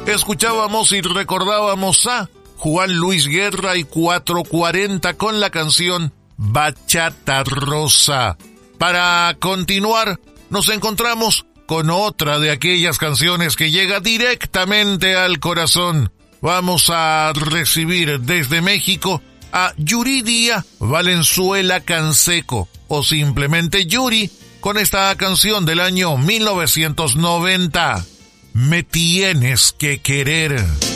escuchábamos y recordábamos a Juan Luis Guerra y 440 con la canción Bachata Rosa. Para continuar, nos encontramos con otra de aquellas canciones que llega directamente al corazón. Vamos a recibir desde México a Yuridia Valenzuela Canseco, o simplemente Yuri, con esta canción del año 1990, Me tienes que querer.